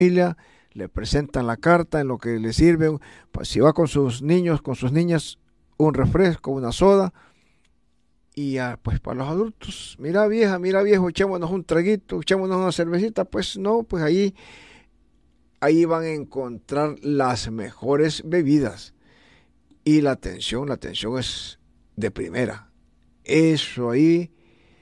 familia, le presentan la carta en lo que le sirve, pues si va con sus niños, con sus niñas, un refresco, una soda, y ya, pues para los adultos, mira vieja, mira viejo, echémonos un traguito, echémonos una cervecita, pues no, pues ahí van a encontrar las mejores bebidas. Y la atención es de primera. Eso ahí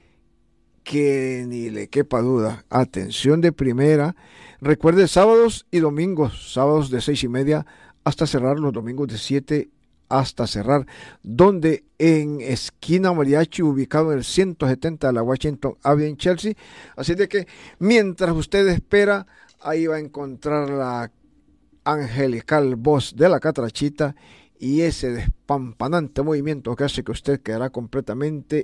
que ni le quepa duda. Atención de primera. Recuerde sábados y domingos. Sábados de 6:30 hasta cerrar. Los domingos de 7 hasta cerrar. Donde en esquina Mariachi, ubicado en el 170 de la Washington Avenue en Chelsea. Así de que mientras usted espera, ahí va a encontrar la angelical voz de la catrachita y ese despampanante movimiento que hace que usted quedará completamente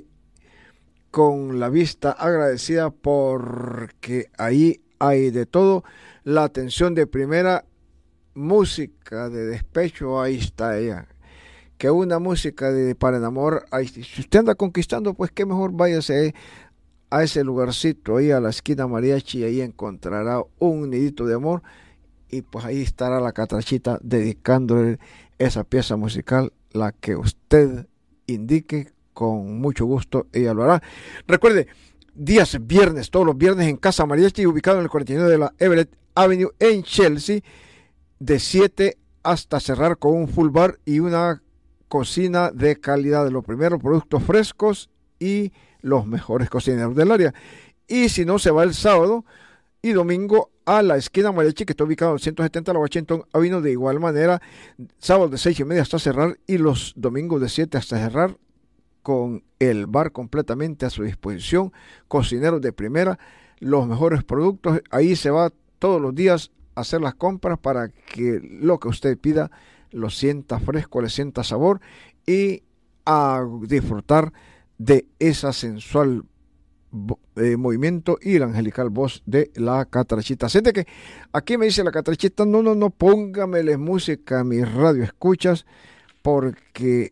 con la vista agradecida porque ahí hay de todo. La atención de primera, música de despecho, ahí está ella. Que una música para enamorar, ahí, si usted anda conquistando, pues qué mejor váyase a ese lugarcito, ahí a la esquina Mariachi, y ahí encontrará un nidito de amor y pues ahí estará la catrachita dedicándole esa pieza musical, la que usted indique, con mucho gusto ella lo hará. Recuerde, días viernes, todos los viernes en Casa Mariachi, ubicado en el 49 de la Everett Avenue en Chelsea, de 7 hasta cerrar con un full bar y una cocina de calidad, de los primeros productos frescos y los mejores cocineros del área. Y si no, se va el sábado y domingo a la esquina Mariachi, que está ubicado en el 170 de la Washington Avenue, de igual manera, sábado de 6:30 hasta cerrar y los domingos de 7 hasta cerrar, con el bar completamente a su disposición, cocineros de primera, los mejores productos. Ahí se va todos los días a hacer las compras para que lo que usted pida lo sienta fresco, le sienta sabor y a disfrutar de esa sensual movimiento y la angelical voz de la catrachita. Siente que aquí me dice la catrachita, no, póngameles música a mis radio escuchas, porque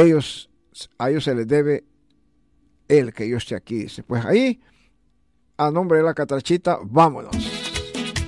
a ellos se les debe el que yo esté aquí. Dice, pues ahí, a nombre de la catrachita, vámonos.